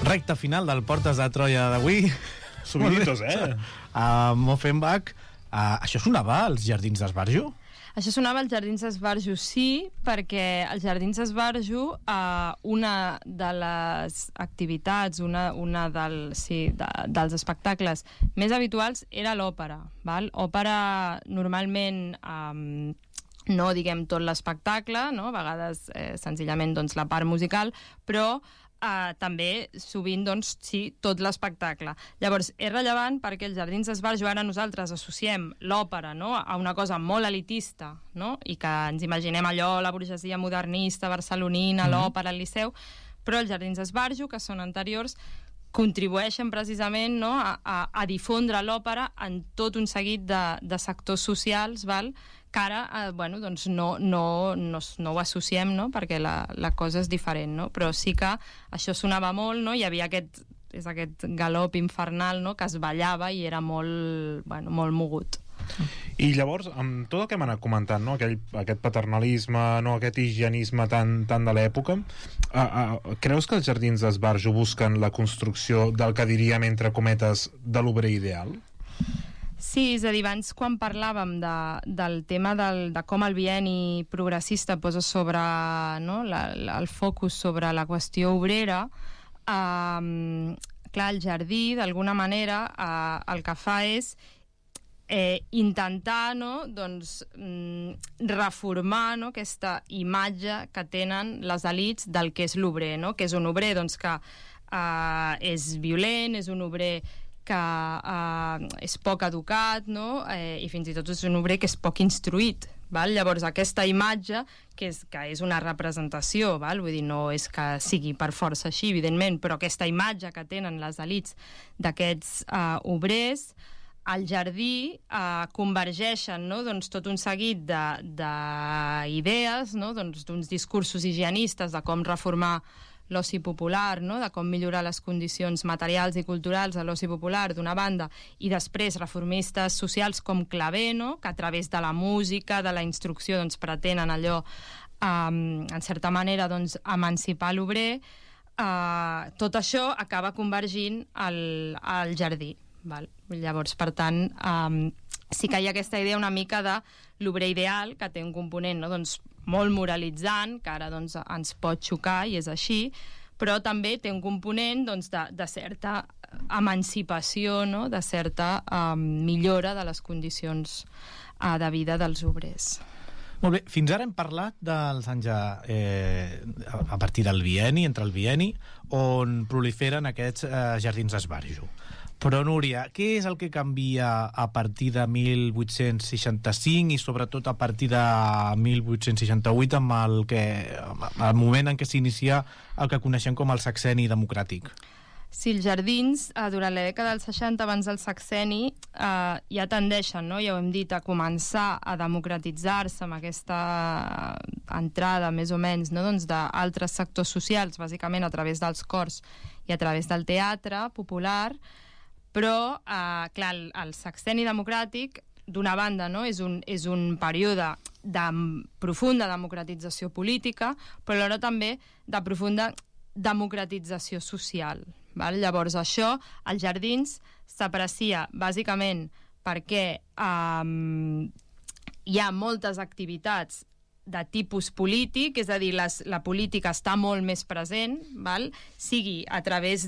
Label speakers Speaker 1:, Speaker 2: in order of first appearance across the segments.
Speaker 1: Recta final del Portes de Troia d'avui.
Speaker 2: Subiditos,
Speaker 1: A Offenbach. Això sonava als Jardins d'Esbarjo?
Speaker 3: Això sonava als Jardins d'Esbarjo, sí, perquè als Jardins d'Esbarjo una de les activitats, dels espectacles més habituals era l'òpera. Òpera normalment no diguem tot l'espectacle, no? A vegades senzillament doncs, la part musical, però també sovint doncs, sí, tot l'espectacle. Llavors és rellevant perquè els Jardins d'Esbarjo ara nosaltres associem l'òpera, no? A una cosa molt elitista, no? I que ens imaginem allò, la burgesia modernista barcelonina, l'òpera, el Liceu, però els Jardins d'Esbarjo, que són anteriors, contribueixen precisament, no? a difondre l'òpera en tot un seguit de sectors socials, que ara doncs no ho associem, no? Perquè la cosa és diferent, no? Però sí que això sonava molt, no? Hi havia aquest galop infernal, no? Que es ballava i era molt mogut.
Speaker 2: I llavors, amb tot el que hem anat comentant, no? Aquest paternalisme, no? Aquest higienisme tan de l'època, creus que els Jardins d'Esbarjo busquen la construcció del que diríem, entre cometes, de l'obrer ideal?
Speaker 3: Sí, és a dir, abans quan parlàvem del tema de com el bienni progressista posa sobre, no? el focus sobre la qüestió obrera, clar, el Jardí, d'alguna manera, el que fa és intentar, no? doncs, reformar, no? aquesta imatge que tenen les elits del que és l'obrer, no? Que és un obrer doncs, que és violent, és un obrer que és poc educat, no? I fins i tot és un obrer que és poc instruït. Llavors aquesta imatge que és una representació, vull dir, no és que sigui per força així, evidentment, però aquesta imatge que tenen les elits d'aquests obrers, al Jardí convergeixen, no? doncs, tot un seguit d'idees, no? doncs, d'uns discursos higienistes de com reformar l'oci popular, no? De com millorar les condicions materials i culturals de l'oci popular, d'una banda, i després reformistes socials com Clavé, no? Que a través de la música, de la instrucció, doncs, pretenen allò, en certa manera, doncs, emancipar l'obrer. Tot això acaba convergint al Jardí. Llavors, per tant, sí que hi ha aquesta idea una mica de l'obrer ideal, que té un component, no? doncs, molt moralitzant, que ara doncs, ens pot xocar i és així, però també té un component doncs, de certa emancipació, no? De certa millora de les condicions de vida dels obrers.
Speaker 1: Molt bé, fins ara hem parlat dels anys a partir del bienni, entre el bienni, on proliferen aquests Jardins d'Esbarjo. Però, Núria, què és el que canvia a partir de 1865 i sobretot a partir de 1868 amb el moment en què s'inicia el que coneixem com el sexenni democràtic?
Speaker 3: Sí, els Jardins, durant la dècada dels 60, abans del sexenni, ja tendeixen, no? Ja ho hem dit, a començar a democratitzar-se amb aquesta entrada, més o menys, no? doncs d'altres sectors socials, bàsicament a través dels cors i a través del teatre popular. Però, clar, el sexenni democràtic, d'una banda, no? és un període de profunda democratització política, però alhora també de profunda democratització social. Llavors, això, als Jardins, s'aprecia bàsicament perquè hi ha moltes activitats de tipus polític, és a dir, la política està molt més present, sigui a través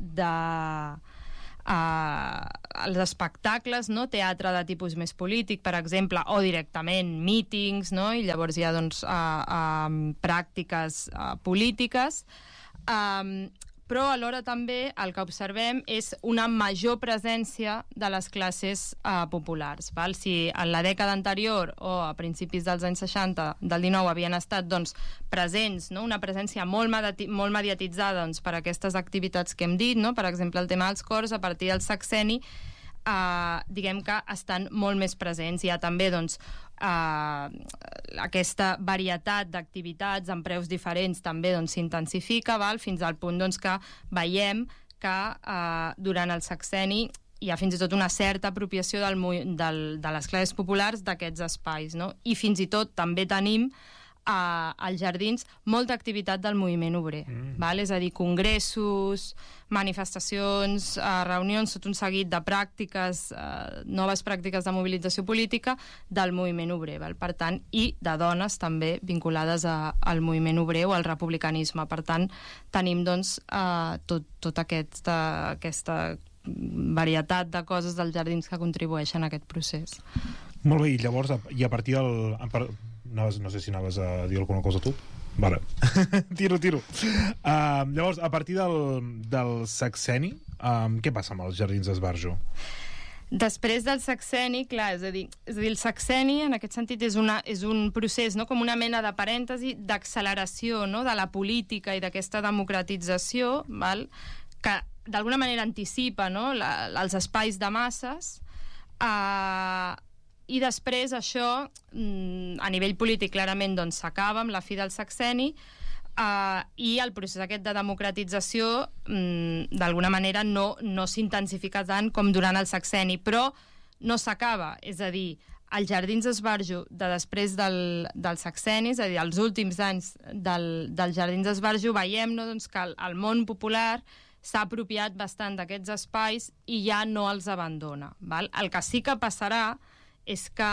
Speaker 3: els espectacles, no? Teatre de tipus més polític, per exemple, o directament mítings, no? I llavors hi ha doncs, pràctiques polítiques, però alhora també el que observem és una major presència de les classes populars. Si en la dècada anterior o a principis dels anys 60 del 19 havien estat doncs, presents, no? Una presència molt mediatitzada doncs, per aquestes activitats que hem dit, no? Per exemple el tema dels cors, a partir del sexenni diguem que estan molt més presents. Hi ha també doncs, aquesta varietat d'activitats amb preus diferents també doncs, s'intensifica, fins al punt doncs, que veiem que durant el sexenni hi ha fins i tot una certa apropiació de les classes populars d'aquests espais, no? I fins i tot també tenim als jardins molta activitat del moviment obrer, val? És a dir, congressos, manifestacions, reunions, tot un seguit de pràctiques, noves pràctiques de mobilització política del moviment obrer, val? Per tant, i de dones també vinculades al moviment obrer o al republicanisme. Per tant, tenim doncs, tota aquesta varietat de coses dels jardins que contribueixen a aquest procés.
Speaker 2: Molt bé, i llavors, i a partir del... No sé si anaves a dir alguna cosa tu. Vale. Tiro. Llavors, a partir del sexenni, què passa amb els jardins d'Esbarjo?
Speaker 3: Després del sexenni, clar, és a dir, el sexenni, en aquest sentit, és un procés, no?, com una mena de parèntesi d'acceleració, no?, de la política i d'aquesta democratització, val?, que d'alguna manera anticipa, no?, els espais de masses, i després això, a nivell polític, clarament doncs, s'acaba amb la fi del sexenni, i el procés aquest de democratització d'alguna manera no s'intensifica tant com durant el sexenni, però no s'acaba, és a dir, els jardins d'Esbarjo de després del sexenni, és a dir, els últims anys dels jardins d'Esbarjo, veiem, no?, doncs, que el món popular s'ha apropiat bastant d'aquests espais i ja no els abandona, val? El que sí que passarà és que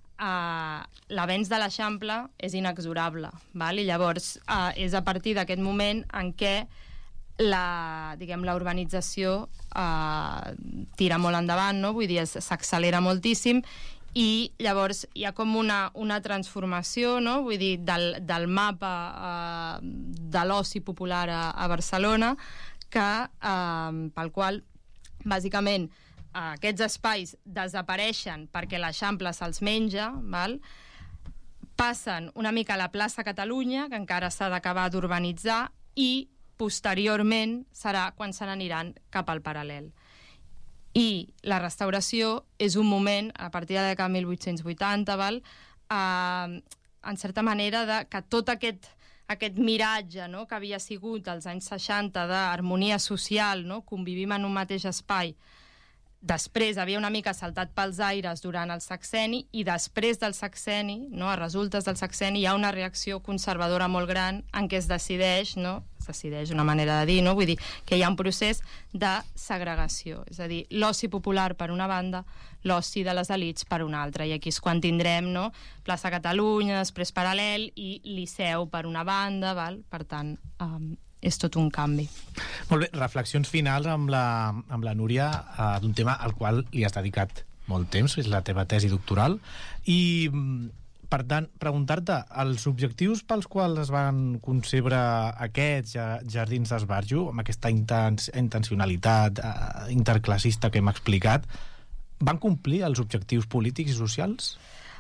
Speaker 3: l'avenç de l'Eixample és inexorable, val? I llavors és a partir d'aquest moment en què la urbanització tira molt endavant, no? Vull dir, s'accelera moltíssim, i llavors hi ha com una transformació, no?, vull dir, del mapa de l'oci popular a Barcelona, pel qual, bàsicament, aquests espais desapareixen perquè l'Eixample se'ls menja, val? Passen una mica a la plaça Catalunya, que encara s'ha d'acabar d'urbanitzar, i posteriorment serà quan se n'aniran cap al Paral·lel. I la restauració és un moment, a partir de la dècada de 1880, val? En certa manera, que tot aquest miratge, no?, que havia sigut als anys 60 d'harmonia social, no?, convivim en un mateix espai, després havia una mica saltat pels aires durant el sexenni, i després del sexenni, no?, a resultes del sexenni, hi ha una reacció conservadora molt gran en què es decideix, no?, una manera de dir, no?, vull dir que hi ha un procés de segregació, és a dir, l'oci popular per una banda, l'oci de les elits per una altra, i aquí és quan tindrem, no?, plaça Catalunya, després Paral·lel i Liceu per una banda, val? Per tant, és tot un canvi.
Speaker 1: Molt bé, reflexions finals amb la Núria d'un tema al qual li has dedicat molt temps, és la teva tesi doctoral, i per tant, preguntar-te els objectius pels quals es van concebre aquests jardins d'Esbarjo, amb aquesta intencionalitat interclassista que hem explicat, van complir els objectius polítics i socials?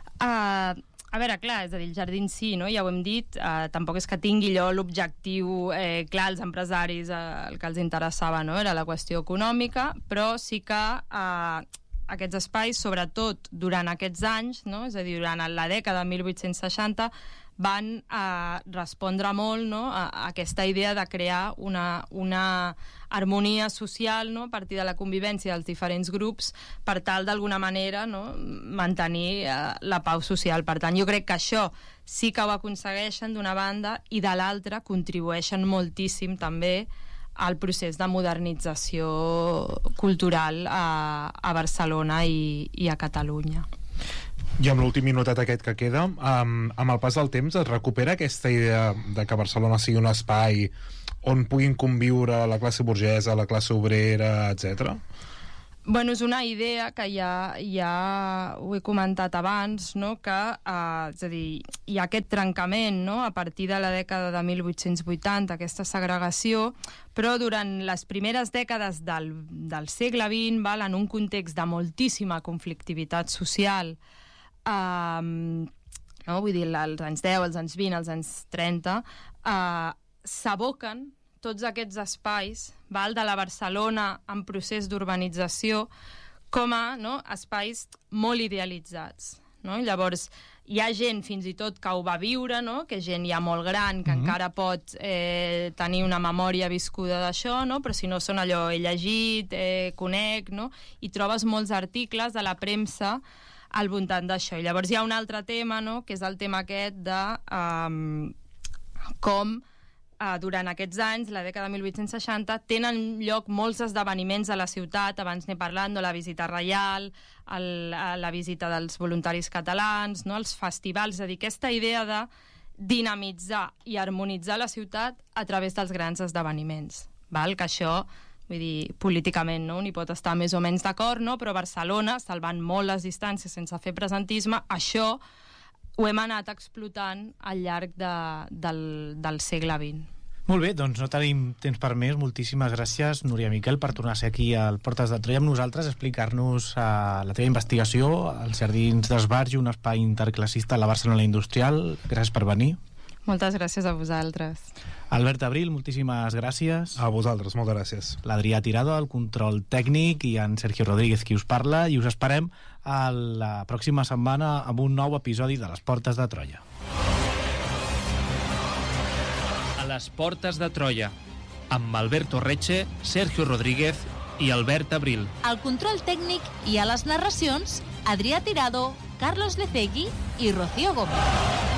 Speaker 3: A veure, clar, és a dir, el jardí sí, no? Ja ho hem dit, tampoc és que tingui allò l'objectiu clar, als empresaris el que els interessava, no?, era la qüestió econòmica, però sí que aquests espais, sobretot durant aquests anys, no?, és a dir, durant la dècada de 1860, van respondre molt, no?, a aquesta idea de crear una harmonia social, no?, a partir de la convivència dels diferents grups, per tal d'alguna manera, no?, mantenir la pau social. Per tant, jo crec que això sí que ho aconsegueixen d'una banda, i de l'altra contribueixen moltíssim també al procés de modernització cultural a Barcelona i a Catalunya.
Speaker 2: I amb l'últim minutet aquest que queda, amb el pas del temps es recupera aquesta idea de que Barcelona sigui un espai on puguin conviure la classe burgesa, la classe obrera, etc.
Speaker 3: Bueno, és una idea que ja ho he comentat abans, no?, que és a dir, hi ha aquest trencament, no?, a partir de la dècada de 1880, aquesta segregació, però durant les primeres dècades del segle XX, val, en un context de moltíssima conflictivitat social, no? Vull dir, als anys 10, als anys 20, als anys 30, s'aboquen tots aquests espais, val, de la Barcelona en procés d'urbanització com a, no?, espais molt idealitzats, no? Llavors, hi ha gent fins i tot que ho va viure, no?, que gent ja molt gran, que encara pot tenir una memòria viscuda d'això, no?, però si no són allò, he llegit, conec, no?, i trobes molts articles de la premsa al voltant d'això. I llavors hi ha un altre tema, no?, que és el tema aquest de com durant aquests anys, la dècada de 1860, tenen lloc molts esdeveniments a la ciutat. Abans n'he parlat, no?, la visita reial, la visita dels voluntaris catalans, no?, els festivals, és a dir, aquesta idea de dinamitzar i harmonitzar la ciutat a través dels grans esdeveniments. Val? Que això, vull dir, políticament, no?, n'hi pot estar més o menys d'acord, no?, però Barcelona, salvant molt les distàncies sense fer presentisme, això ho hem anat explotant al llarg del segle XX.
Speaker 1: Molt bé, doncs no tenim temps per més. Moltíssimes gràcies, Núria Miquel, per tornar a ser aquí al Portes de Troia amb nosaltres, explicar-nos la teva investigació, els Jardins d'Esbarjo, un espai interclassista a la Barcelona industrial. Gràcies per venir.
Speaker 3: Moltes gràcies a vosaltres.
Speaker 1: Albert Abril, moltíssimes gràcies.
Speaker 2: A vosaltres, moltes gràcies.
Speaker 1: L'Adrià Tirado, el control tècnic, i en Sergio Rodríguez, qui us parla, i us esperem a la pròxima setmana amb un nou episodi de Les Portes de Troia.
Speaker 4: A les Portes de Troia, amb Alberto Reche, Sergio Rodríguez i Albert Abril.
Speaker 5: Al control tècnic i a les narracions, Adrià Tirado, Carlos Lecegui i Rocío Gómez.